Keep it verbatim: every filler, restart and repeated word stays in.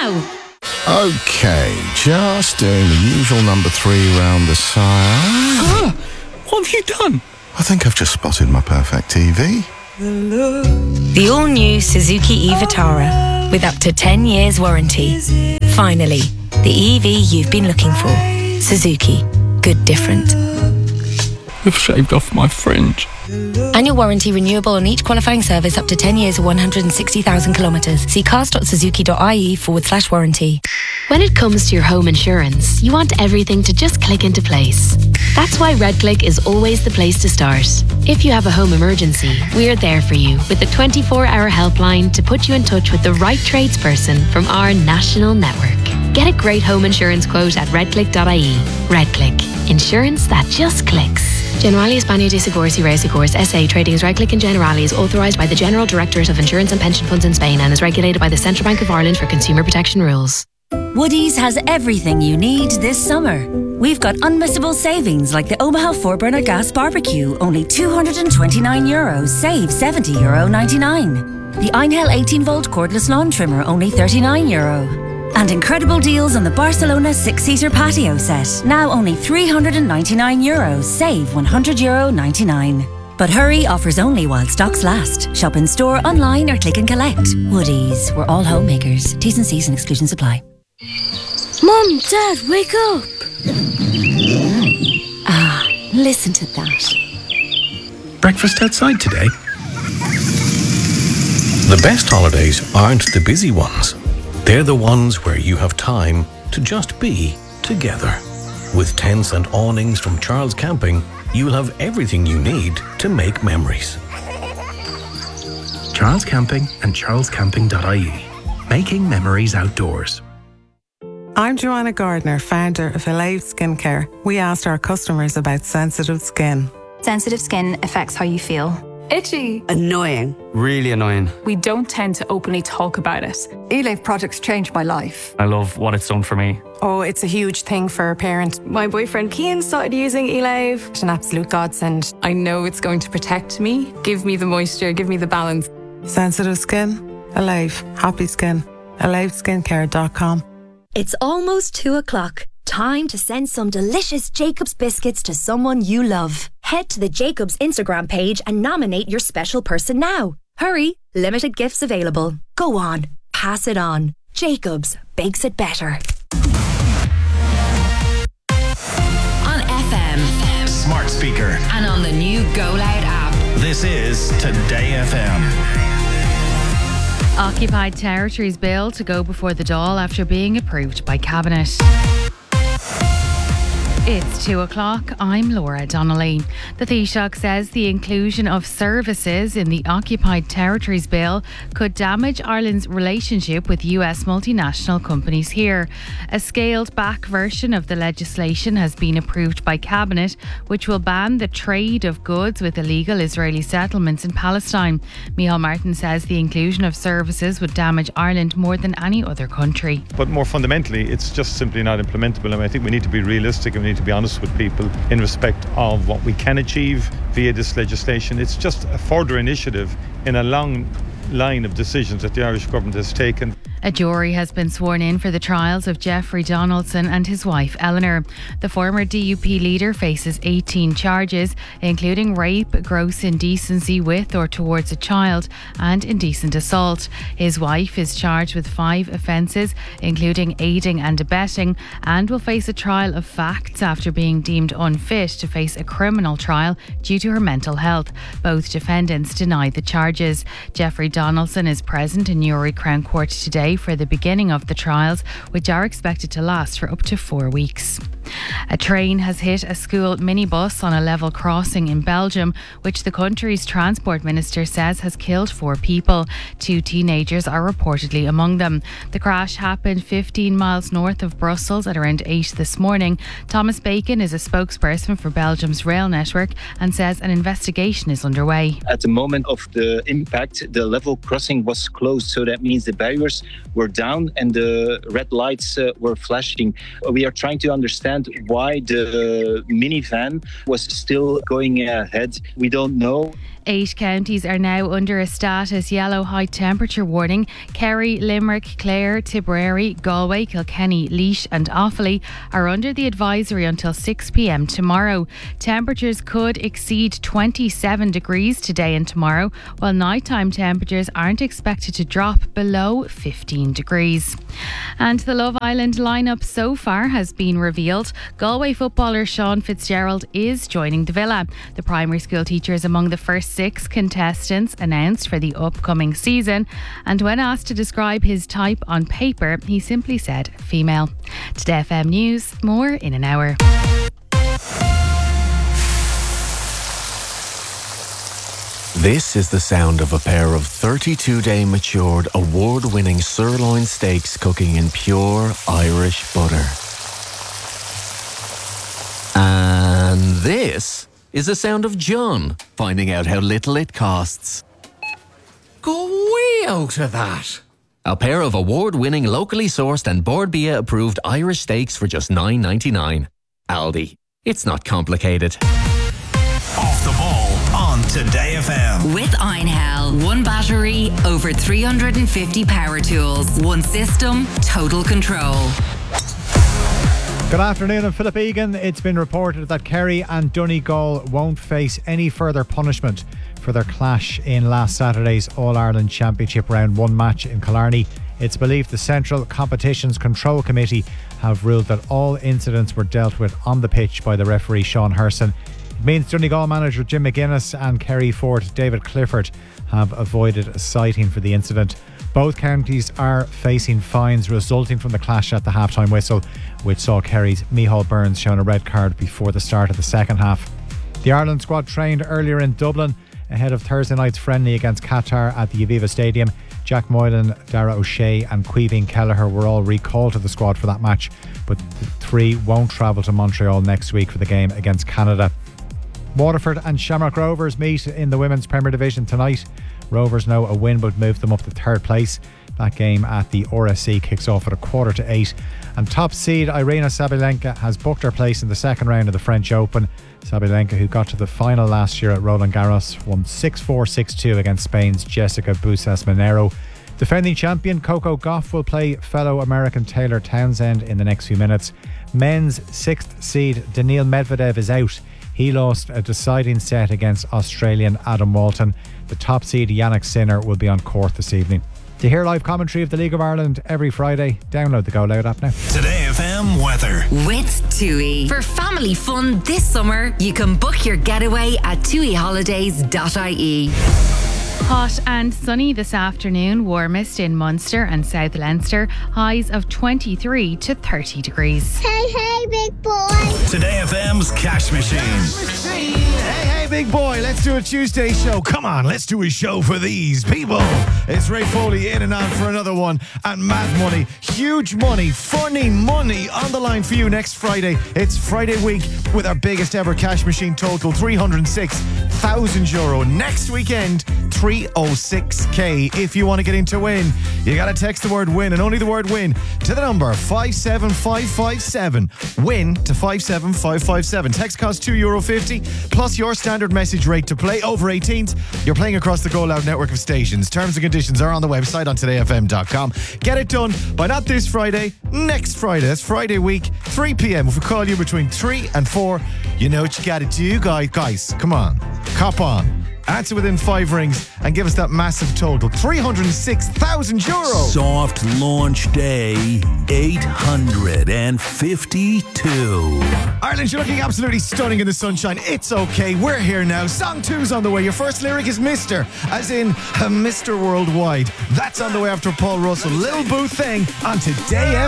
now. Okay, just doing the usual number three round the side. Ah, what have you done? I think I've just spotted my perfect T V. The all-new Suzuki e-Vitara with up to ten years warranty. Finally, the E V you've been looking for. Suzuki. Good different. You've shaved off my fringe. Annual warranty renewable on each qualifying service up to ten years or one hundred sixty thousand kilometres. See cars.suzuki.ie forward slash warranty. When it comes to your home insurance, you want everything to just click into place. That's why RedClick is always the place to start. If you have a home emergency, we're there for you with a twenty-four hour helpline to put you in touch with the right tradesperson from our national network. Get a great home insurance quote at redclick dot I E. RedClick. Insurance that just clicks. Generali España de Seguros y Reasegurs S A trading as RedClick and Generali is authorised by the General Directorate of Insurance and Pension Funds in Spain and is regulated by the Central Bank of Ireland for consumer protection rules. Woodies has everything you need this summer. We've got unmissable savings like the Omaha four burner gas barbecue, only two hundred twenty-nine euros, save seventy euro ninety-nine. The Einhell eighteen volt cordless lawn trimmer, only thirty-nine euro. And incredible deals on the Barcelona six-seater patio set, now only three hundred ninety-nine euros, save one hundred euro ninety-nine. But hurry, offers only while stocks last. Shop in store, online or click and collect. Woodies, we're all homemakers. T's and C's and exclusions apply. Mum, Dad, wake up! Ah, listen to that. Breakfast outside today? The best holidays aren't the busy ones. They're the ones where you have time to just be together. With tents and awnings from Charles Camping, you'll have everything you need to make memories. Charles Camping and charles camping dot I E. Making memories outdoors. I'm Joanna Gardner, founder of Elave Skincare. We asked our customers about sensitive skin. Sensitive skin affects how you feel. Itchy. Annoying. Really annoying. We don't tend to openly talk about it. Elave products changed my life. I love what it's done for me. Oh, it's a huge thing for a parent. My boyfriend Cian started using Elave. It's an absolute godsend. I know it's going to protect me, give me the moisture, give me the balance. Sensitive skin? Elave. Happy skin. elave skincare dot com. It's almost two o'clock. Time to send some delicious Jacobs biscuits to someone you love. Head to the Jacobs Instagram page and nominate your special person now. Hurry, limited gifts available. Go on, pass it on. Jacobs bakes it better. On F M, smart speaker, and on the new Go Loud app. This is Today F M. Occupied Territories Bill to go before the Dáil after being approved by Cabinet. It's two o'clock. I'm Laura Donnelly. The Taoiseach says the inclusion of services in the Occupied Territories Bill could damage Ireland's relationship with U S multinational companies here. A scaled back version of the legislation has been approved by Cabinet, which will ban the trade of goods with illegal Israeli settlements in Palestine. Micheál Martin says the inclusion of services would damage Ireland more than any other country. But more fundamentally, it's just simply not implementable. I mean, I think we need to be realistic and we need to be honest with people in respect of what we can achieve via this legislation. It's just a further initiative in a long line of decisions that the Irish government has taken. A jury has been sworn in for the trials of Jeffrey Donaldson and his wife Eleanor. The former D U P leader faces eighteen charges, including rape, gross indecency with or towards a child, and indecent assault. His wife is charged with five offences, including aiding and abetting, and will face a trial of facts after being deemed unfit to face a criminal trial due to her mental health. Both defendants deny the charges. Jeffrey Donaldson is present in Newry Crown Court today for the beginning of the trials, which are expected to last for up to four weeks. A train has hit a school minibus on a level crossing in Belgium, which the country's transport minister says has killed four people. Two teenagers are reportedly among them. The crash happened fifteen miles north of Brussels at around eight this morning. Thomas Bacon is a spokesperson for Belgium's rail network and says an investigation is underway. At the moment of the impact, the level crossing was closed, so that means the barriers were down and the red lights uh, were flashing. We are trying to understand why the minivan was still going ahead. We don't know. Eight counties are now under a status yellow high temperature warning. Kerry, Limerick, Clare, Tipperary, Galway, Kilkenny, Laois and Offaly are under the advisory until six p m tomorrow. Temperatures could exceed twenty-seven degrees today and tomorrow, while nighttime temperatures aren't expected to drop below fifteen degrees. And the Love Island lineup so far has been revealed. Galway footballer Sean Fitzgerald is joining the villa. The primary school teacher is among the first six contestants announced for the upcoming season, and when asked to describe his type on paper, he simply said female. Today F M News, more in an hour. This is the sound of a pair of thirty-two day matured, award-winning sirloin steaks cooking in pure Irish butter. And this is the sound of John finding out how little it costs. Go way out of that! A pair of award-winning, locally sourced and Bord Bia approved Irish steaks for just nine ninety-nine. Aldi. It's not complicated. Off the ball on Today F M. With Einhell, one battery, over three hundred fifty power tools, one system, total control. Good afternoon, I'm Philip Egan. It's been reported that Kerry and Donegal won't face any further punishment for their clash in last Saturday's All-Ireland Championship Round one match in Killarney. It's believed the Central Competitions Control Committee have ruled that all incidents were dealt with on the pitch by the referee Sean Herson. It means Donegal manager Jim McGuinness and Kerry Fort David Clifford have avoided a citing for the incident. Both counties are facing fines resulting from the clash at the half-time whistle, which saw Kerry's Micheál Burns shown a red card before the start of the second half. The Ireland squad trained earlier in Dublin ahead of Thursday night's friendly against Qatar at the Aviva Stadium. Jack Moylan, Dara O'Shea and Caoimhín Kelleher were all recalled to the squad for that match, but the three won't travel to Montreal next week for the game against Canada. Waterford and Shamrock Rovers meet in the Women's Premier Division tonight. Rovers know a win would move them up to third place. That game at the R S C kicks off at a quarter to eight. And top seed Irina Sabalenka has booked her place in the second round of the French Open. Sabalenka, who got to the final last year at Roland Garros, won six four, six two against Spain's Jessica Busas-Monero. Defending champion Coco Gauff will play fellow American Taylor Townsend in the next few minutes. Men's sixth seed Daniil Medvedev is out. He lost a deciding set against Australian Adam Walton. The top seed Yannick Sinner will be on court this evening. To hear live commentary of the League of Ireland every Friday, download the Go Loud app now. Today F M weather. With TUI. For family fun this summer, you can book your getaway at tui holidays dot I E. Hot and sunny this afternoon, warmest in Munster and South Leinster, highs of twenty-three to thirty degrees. Hey, hey, big boy. Today F M's Cash Machine. Hey, hey, big boy, let's do a Tuesday show. Come on, let's do a show for these people. It's Ray Foley in and on for another one. And mad money, huge money, funny money on the line for you next Friday. It's Friday week with our biggest ever cash machine total, three hundred six thousand euro. Next weekend, three hundred six K. If you want to get in to win, you got to text the word win and only the word win to the number five seven five five seven. Win to five seven five five seven. Text costs two euro fifty plus your standard message rate to play. Over eighteens. You're playing across the Go Loud network of stations. Terms and conditions are on the website on today f m dot com. Get it done by not this Friday, next Friday. That's Friday week, three p m. If we call you between three and four, you know what you got to do, guys. Guys, come on. Cop on. Answer within five rings and give us that massive total. three hundred six thousand euro. Soft launch day, eight hundred fifty-two. Ireland, you're looking absolutely stunning in the sunshine. It's okay. We're here now. Song two's on the way. Your first lyric is Mister, as in uh, Mister Worldwide. That's on the way after Paul Russell. Little Boo Thing on Today